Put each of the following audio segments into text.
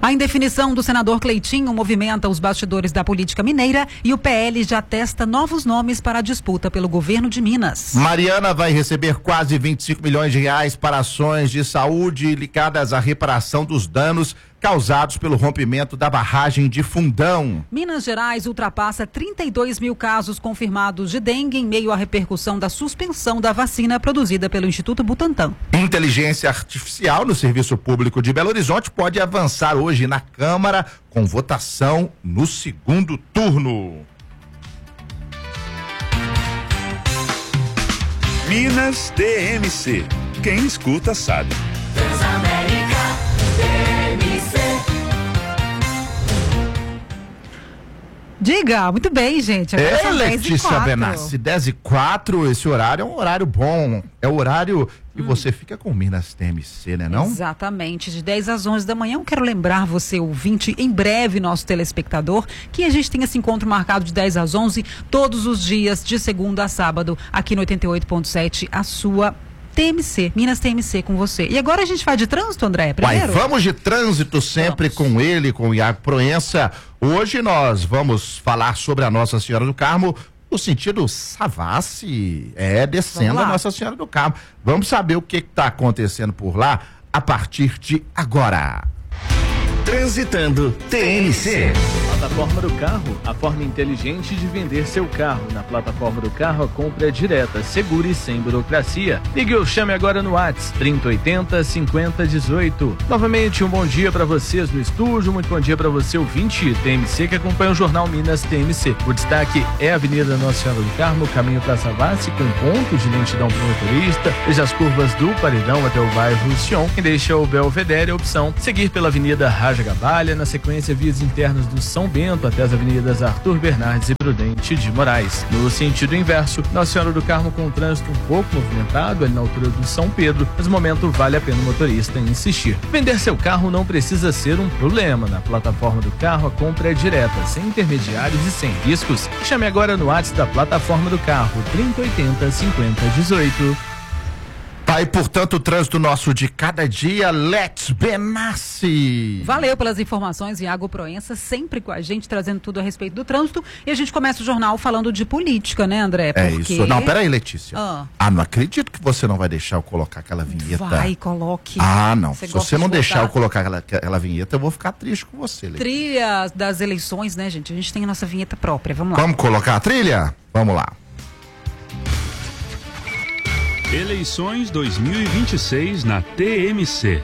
A indefinição do senador Cleitinho movimenta os bastidores da política mineira e o PL já testa novos nomes para a disputa pelo governo de Minas. Mariana vai receber quase 25 milhões de reais para ações de saúde ligadas à reparação dos danos causados pelo rompimento da barragem de Fundão. Minas Gerais ultrapassa 32 mil casos confirmados de dengue em meio à repercussão da suspensão da vacina produzida pelo Instituto Butantan. Inteligência artificial no Serviço Público de Belo Horizonte pode avançar hoje na Câmara com votação no segundo turno. Minas DMC. Quem escuta sabe. Transamérica DMC. Diga, muito bem, gente. Agora são Letícia Benassi, 10h04, esse horário é um horário bom. É o horário que você fica com Minas TMC, né não? Exatamente, de 10 às 11 da manhã. Eu quero lembrar você, ouvinte, em breve, nosso telespectador, que a gente tem esse encontro marcado de 10 às 11, todos os dias, de segunda a sábado, aqui no 88.7, a sua TMC, Minas TMC com você. E agora a gente vai de trânsito, André? Primeiro? Vamos de trânsito sempre com ele, com o Iago Proença. Hoje nós vamos falar sobre a Nossa Senhora do Carmo, no sentido Savassi, descendo a Nossa Senhora do Carmo. Vamos saber o que está acontecendo por lá a partir de agora. Transitando TMC. Plataforma do Carro, a forma inteligente de vender seu carro. Na Plataforma do Carro, a compra é direta, segura e sem burocracia. Ligue ou chame agora no WhatsApp 3080-5018. Novamente, um bom dia para vocês no estúdio, muito bom dia para você, ouvinte TMC, que acompanha o Jornal Minas TMC. O destaque é a Avenida Nossa Senhora do Carmo, caminho para Savassi, com ponto de lentidão para o motorista, desde as curvas do Paredão até o bairro Sion. Quem deixa o Belvedere é a opção seguir pela Avenida Raja Gabalha, na sequência vias internas do São Bento até as avenidas Arthur Bernardes e Prudente de Moraes. No sentido inverso, Nossa Senhora do Carmo com um trânsito um pouco movimentado ali na altura do São Pedro, mas no momento vale a pena o motorista insistir. Vender seu carro não precisa ser um problema. Na Plataforma do Carro a compra é direta, sem intermediários e sem riscos. Chame agora no WhatsApp da Plataforma do Carro 3080-5018. Tá aí, portanto, o trânsito nosso de cada dia, Let's Benassi. Valeu pelas informações, Iago Proença, sempre com a gente, trazendo tudo a respeito do trânsito. E a gente começa o jornal falando de política, né, André? Porque... É isso. Não, peraí, Letícia. Não acredito que você não vai deixar eu colocar aquela vinheta. Vai, coloque. Não. Se você não deixar eu colocar aquela vinheta, eu vou ficar triste com você, Letícia. Trilha das eleições, né, gente? A gente tem a nossa vinheta própria. Vamos lá. Vamos colocar a trilha? Vamos lá. Eleições 2026 na TMC.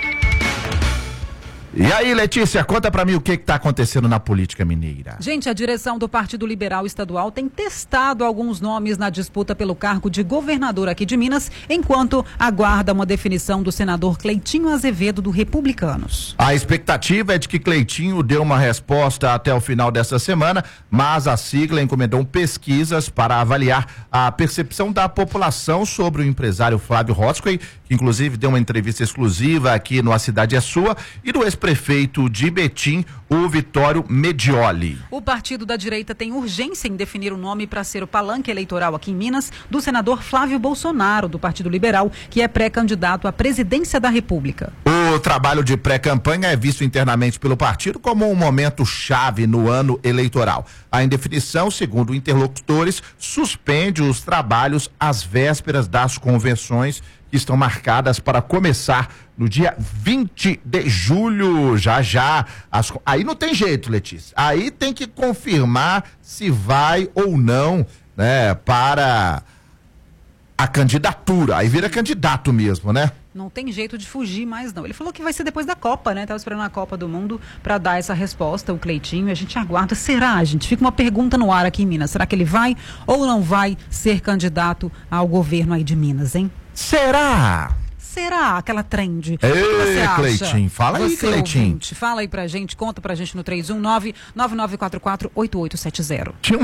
E aí, Letícia, conta pra mim o que está acontecendo na política mineira. Gente, a direção do Partido Liberal Estadual tem testado alguns nomes na disputa pelo cargo de governador aqui de Minas, enquanto aguarda uma definição do senador Cleitinho Azevedo do Republicanos. A expectativa é de que Cleitinho dê uma resposta até o final dessa semana, mas a sigla encomendou pesquisas para avaliar a percepção da população sobre o empresário Flávio Roscoe, que inclusive deu uma entrevista exclusiva aqui no A Cidade é Sua, e do ex-prefeito de Betim, o Vitório Medioli. O partido da direita tem urgência em definir o nome para ser o palanque eleitoral aqui em Minas do senador Flávio Bolsonaro, do Partido Liberal, que é pré-candidato à presidência da República. O trabalho de pré-campanha é visto internamente pelo partido como um momento chave no ano eleitoral. A indefinição, segundo interlocutores, suspende os trabalhos às vésperas das convenções que estão marcadas para começar no dia 20 de julho, já. Aí não tem jeito, Letícia. Aí tem que confirmar se vai ou não, né, para a candidatura. Aí vira candidato mesmo, né? Não tem jeito de fugir mais, não. Ele falou que vai ser depois da Copa, né? Tava esperando a Copa do Mundo para dar essa resposta, o Cleitinho, e a gente aguarda. Será, gente? Fica uma pergunta no ar aqui em Minas. Será que ele vai ou não vai ser candidato ao governo aí de Minas, hein? Será aquela trend? Ei, Cleitinho, fala aí, Cleitinho. Fala aí pra gente, conta pra gente no 319-9944-8870. Tinha uma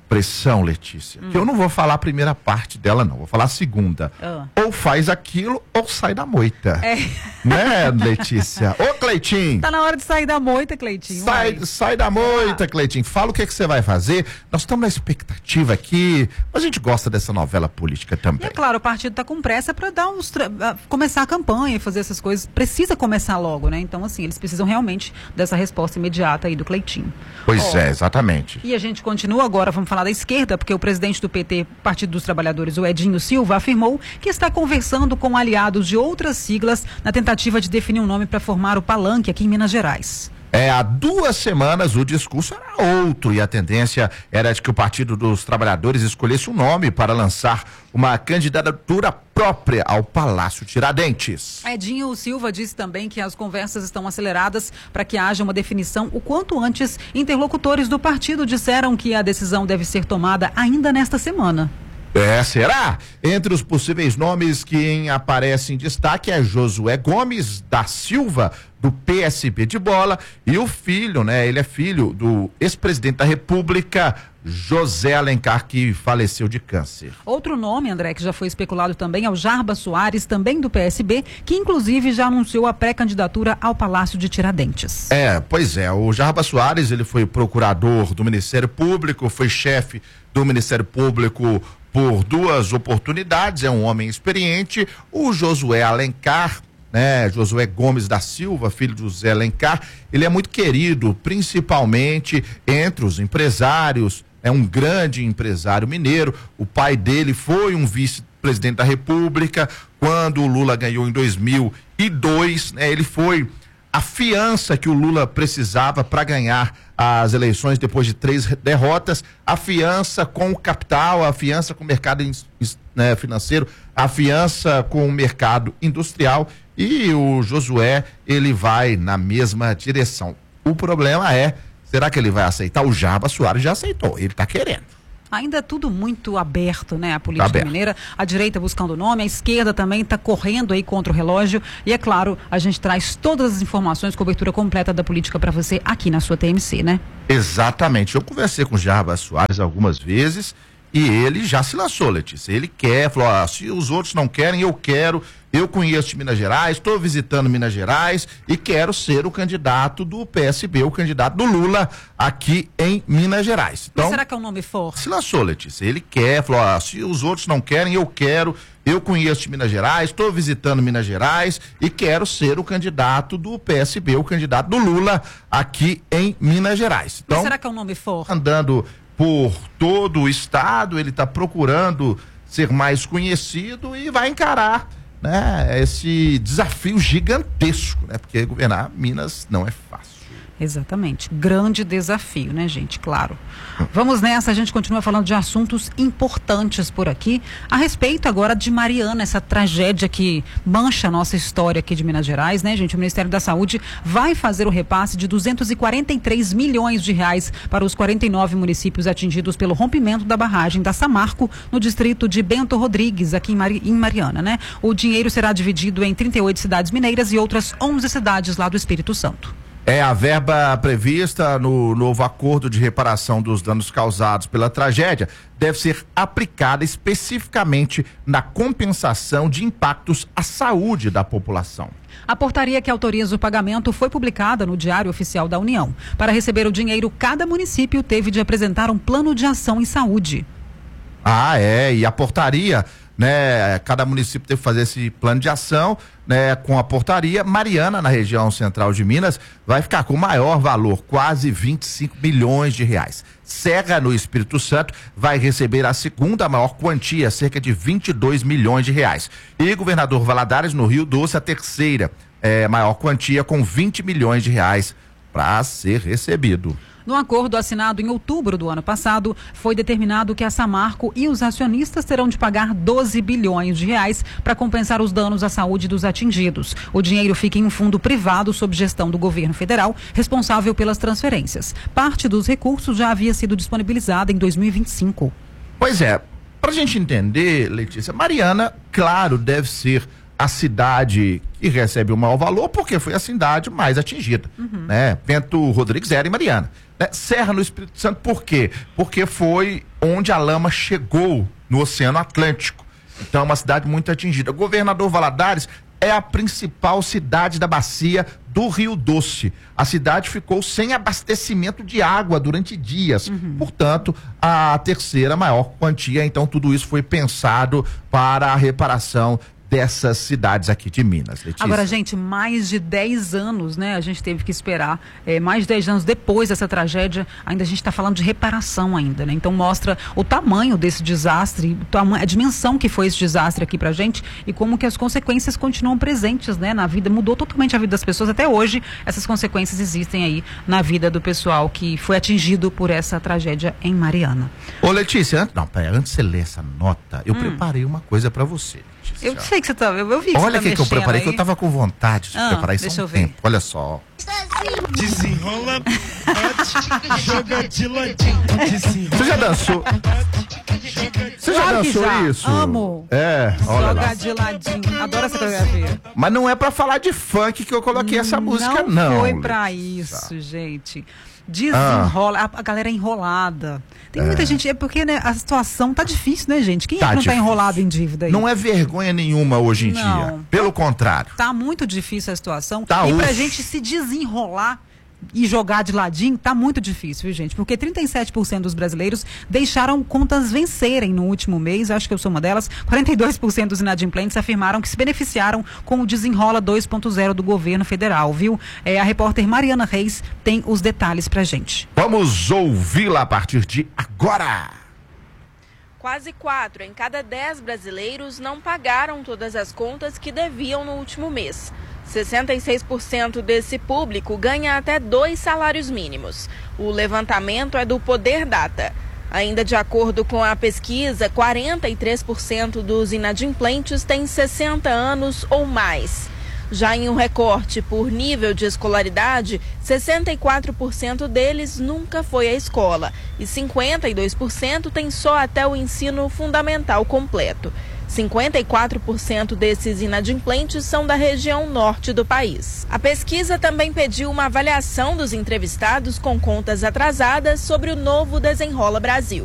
expressão, Letícia, que eu não vou falar a primeira parte dela, não, vou falar a segunda. Ou faz aquilo ou sai da moita. Né, Letícia? Ô, Cleitinho! Tá na hora de sair da moita, Cleitinho. Sai da moita, Cleitinho. Fala o que você vai fazer. Nós estamos na expectativa aqui. A gente gosta dessa novela política também. E é claro, o partido tá com pressa para dar começar a campanha e fazer essas coisas. Precisa começar logo, né? Então, assim, eles precisam realmente dessa resposta imediata aí do Cleitinho. Pois é, exatamente. E a gente continua agora, vamos falar da esquerda, porque o presidente do PT, Partido dos Trabalhadores, o Edinho Silva, afirmou que está conversando com aliados de outras siglas na tentativa de definir um nome para formar o Palanque aqui em Minas Gerais. Há 2 semanas o discurso era outro e a tendência era de que o Partido dos Trabalhadores escolhesse um nome para lançar uma candidatura própria ao Palácio Tiradentes. Edinho Silva disse também que as conversas estão aceleradas para que haja uma definição o quanto antes. Interlocutores do partido disseram que a decisão deve ser tomada ainda nesta semana. Será? Entre os possíveis nomes que aparecem em destaque é Josué Gomes da Silva, do PSB de Bola, e o filho, né? Ele é filho do ex-presidente da República, José Alencar, que faleceu de câncer. Outro nome, André, que já foi especulado também é o Jarba Soares, também do PSB, que inclusive já anunciou a pré-candidatura ao Palácio de Tiradentes. Pois é, o Jarba Soares, ele foi procurador do Ministério Público, foi chefe do Ministério Público por 2 oportunidades, é um homem experiente. O Josué Alencar, né, Josué Gomes da Silva, filho de José Alencar, ele é muito querido, principalmente entre os empresários, é um grande empresário mineiro. O pai dele foi um vice-presidente da República quando o Lula ganhou em 2002, né, ele foi a fiança que o Lula precisava para ganhar as eleições depois de 3 derrotas, a fiança com o capital, a fiança com o mercado financeiro, a fiança com o mercado industrial, e o Josué, ele vai na mesma direção. O problema é, será que ele vai aceitar? O Jarba Soares já aceitou, ele está querendo. Ainda é tudo muito aberto, né? A política mineira, a direita buscando nome, a esquerda também está correndo aí contra o relógio. E é claro, a gente traz todas as informações, cobertura completa da política para você aqui na sua TMC, né? Exatamente. Eu conversei com o Jarba Soares algumas vezes e ele já se lançou, Letícia. Ele quer, falou, se os outros não querem, eu quero. Eu conheço Minas Gerais, estou visitando Minas Gerais e quero ser o candidato do PSB, o candidato do Lula aqui em Minas Gerais. Então, mas será que é um nome forte? Se lançou, Letícia. Ele quer, falou, se os outros não querem, eu quero. Eu conheço Minas Gerais, estou visitando Minas Gerais e quero ser o candidato do PSB, o candidato do Lula aqui em Minas Gerais. Então, mas será que é um nome forte? Andando por todo o estado, ele está procurando ser mais conhecido e vai encarar, né, esse desafio gigantesco, né? Porque governar Minas não é fácil. Exatamente, grande desafio, né, gente? Claro. Vamos nessa, a gente continua falando de assuntos importantes por aqui, a respeito agora de Mariana, essa tragédia que mancha a nossa história aqui de Minas Gerais, né, gente? O Ministério da Saúde vai fazer o repasse de 243 milhões de reais para os 49 municípios atingidos pelo rompimento da barragem da Samarco, no distrito de Bento Rodrigues, aqui em Mariana, né? O dinheiro será dividido em 38 cidades mineiras e outras 11 cidades lá do Espírito Santo. A verba prevista no novo acordo de reparação dos danos causados pela tragédia deve ser aplicada especificamente na compensação de impactos à saúde da população. A portaria que autoriza o pagamento foi publicada no Diário Oficial da União. Para receber o dinheiro, cada município teve de apresentar um plano de ação em saúde. E a portaria, né, cada município teve que fazer esse plano de ação, né, com a portaria. Mariana, na região central de Minas, vai ficar com o maior valor, quase 25 milhões de reais. Serra, no Espírito Santo, vai receber a segunda maior quantia, cerca de 22 milhões de reais. E Governador Valadares, no Rio Doce, a terceira maior quantia, com 20 milhões de reais para ser recebido. No acordo assinado em outubro do ano passado, foi determinado que a Samarco e os acionistas terão de pagar 12 bilhões de reais para compensar os danos à saúde dos atingidos. O dinheiro fica em um fundo privado sob gestão do governo federal, responsável pelas transferências. Parte dos recursos já havia sido disponibilizada em 2025. Pois é, para a gente entender, Letícia, Mariana, claro, deve ser a cidade que recebe o maior valor, porque foi a cidade mais atingida, né? Bento Rodrigues era em Mariana. Né? Serra no Espírito Santo, por quê? Porque foi onde a lama chegou no Oceano Atlântico. Então é uma cidade muito atingida. Governador Valadares é a principal cidade da bacia do Rio Doce. A cidade ficou sem abastecimento de água durante dias. Portanto, a terceira maior quantia. Então, tudo isso foi pensado para a reparação dessas cidades aqui de Minas, Letícia. Agora, gente, mais de 10 anos, né? A gente teve que esperar, mais de 10 anos depois dessa tragédia, ainda a gente está falando de reparação ainda, né? Então mostra o tamanho desse desastre, a dimensão que foi esse desastre aqui pra gente e como que as consequências continuam presentes, né? Na vida, mudou totalmente a vida das pessoas, até hoje essas consequências existem aí na vida do pessoal que foi atingido por essa tragédia em Mariana. Ô, Letícia, antes de você ler essa nota, eu preparei uma coisa pra você. Eu sei que você tá. Eu vi que olha o você tá que eu preparei, aí. que eu tava com vontade de preparar isso deixa há eu um ver. tempo. Olha só. Desenrola, joga de ladinho. Você já dançou? Você já Claro que dançou já. isso? Amo. Olha Joga lá. de ladinho. Adoro essa coreografia. Mas não é pra falar de funk que eu coloquei essa música, não. Não foi pra Letícia. isso, gente. Desenrola, a galera é enrolada. Tem muita gente, porque né, a situação tá difícil, né, gente? Quem é que não tá difícil. enrolado em dívida aí? Não é vergonha nenhuma hoje em dia. Não. Pelo contrário. Tá muito difícil a situação. Tá, e pra ufa. gente se desenrolar e jogar de ladinho, tá muito difícil, viu, gente? Porque 37% dos brasileiros deixaram contas vencerem no último mês, acho que eu sou uma delas. 42% dos inadimplentes afirmaram que se beneficiaram com o Desenrola 2.0 do governo federal, viu? A repórter Mariana Reis tem os detalhes pra gente. Vamos ouvi-la a partir de agora. Quase 4 em cada 10 brasileiros não pagaram todas as contas que deviam no último mês. 66% desse público ganha até 2 salários mínimos. O levantamento é do Poder Data. Ainda de acordo com a pesquisa, 43% dos inadimplentes têm 60 anos ou mais. Já em um recorte por nível de escolaridade, 64% deles nunca foi à escola e 52% têm só até o ensino fundamental completo. 54% desses inadimplentes são da região norte do país. A pesquisa também pediu uma avaliação dos entrevistados com contas atrasadas sobre o novo Desenrola Brasil.